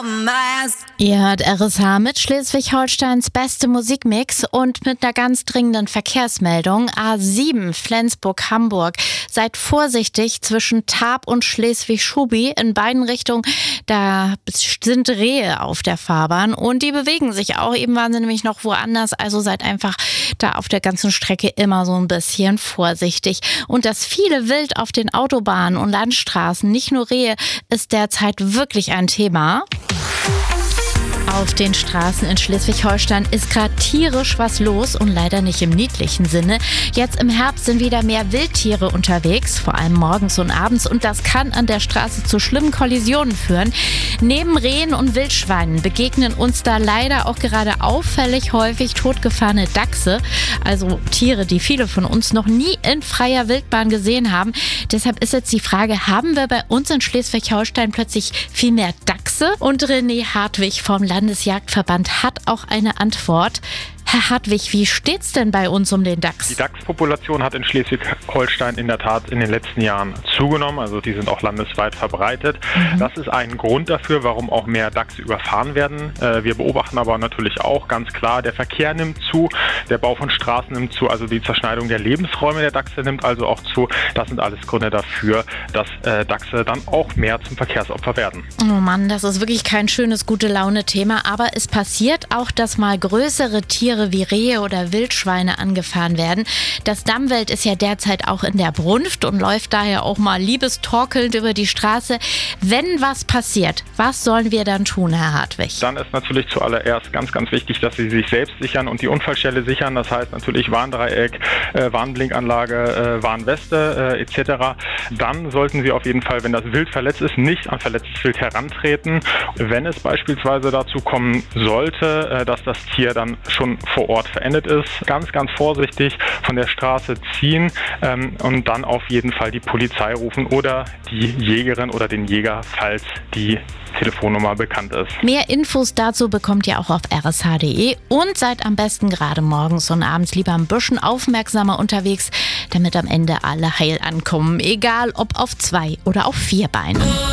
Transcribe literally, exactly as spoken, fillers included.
Ihr hört R S H mit Schleswig-Holsteins beste Musikmix und mit einer ganz dringenden Verkehrsmeldung. A sieben Flensburg-Hamburg. Seid vorsichtig zwischen Tarp und Schleswig-Schubi in beiden Richtungen. Da sind Rehe auf der Fahrbahn und die bewegen sich auch. Eben waren sie nämlich noch woanders. Also seid einfach da auf der ganzen Strecke immer so ein bisschen vorsichtig. Und das viele Wild auf den Autobahnen und Landstraßen, nicht nur Rehe, ist derzeit wirklich ein Thema. Auf den Straßen in Schleswig-Holstein ist gerade tierisch was los und leider nicht im niedlichen Sinne. Jetzt im Herbst sind wieder mehr Wildtiere unterwegs, vor allem morgens und abends, und das kann an der Straße zu schlimmen Kollisionen führen. Neben Rehen und Wildschweinen begegnen uns da leider auch gerade auffällig häufig totgefahrene Dachse, also Tiere, die viele von uns noch nie in freier Wildbahn gesehen haben. Deshalb ist jetzt die Frage, haben wir bei uns in Schleswig-Holstein plötzlich viel mehr Dachse? Und René Hartwig vom Landesjagdverband hat auch eine Antwort. Herr Hartwig, wie steht's denn bei uns um den Dachs? Die Dachspopulation hat in Schleswig-Holstein in der Tat in den letzten Jahren zugenommen. Also die sind auch landesweit verbreitet. Mhm. Das ist ein Grund dafür, warum auch mehr Dachse überfahren werden. Wir beobachten aber natürlich auch ganz klar, der Verkehr nimmt zu, der Bau von Straßen nimmt zu, also die Zerschneidung der Lebensräume der Dachse nimmt also auch zu. Das sind alles Gründe dafür, dass Dachse dann auch mehr zum Verkehrsopfer werden. Oh Mann, das ist wirklich kein schönes Gute-Laune-Thema. Aber es passiert auch, dass mal größere Tiere wie Rehe oder Wildschweine angefahren werden. Das Dammwild ist ja derzeit auch in der Brunft und läuft daher auch mal liebestorkelnd über die Straße. Wenn was passiert, was sollen wir dann tun, Herr Hartwig? Dann ist natürlich zuallererst ganz, ganz wichtig, dass Sie sich selbst sichern und die Unfallstelle sichern. Das heißt natürlich Warndreieck, äh, Warnblinkanlage, äh, Warnweste äh, et cetera. Dann sollten Sie auf jeden Fall, wenn das Wild verletzt ist, nicht an verletztes Wild herantreten. Wenn es beispielsweise dazu kommen sollte, äh, dass das Tier dann schon vor Ort verendet ist, ganz, ganz vorsichtig von der Straße ziehen ähm, und dann auf jeden Fall die Polizei rufen oder die Jägerin oder den Jäger, falls die Telefonnummer bekannt ist. Mehr Infos dazu bekommt ihr auch auf r s h punkt d e und seid am besten gerade morgens und abends lieber ein bisschen aufmerksamer unterwegs, damit am Ende alle heil ankommen, egal ob auf zwei oder auf vier Beinen.